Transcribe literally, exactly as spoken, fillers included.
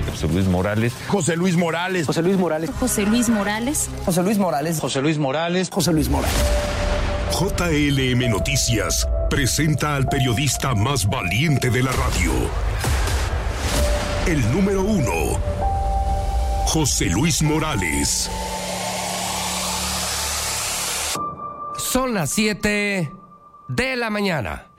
José Luis Morales. José Luis Morales. José Luis Morales. José Luis Morales. José Luis Morales. José Luis Morales. José Luis Morales. J L M Noticias presenta al periodista más valiente de la radio. El número uno, José Luis Morales. Son las siete de la mañana.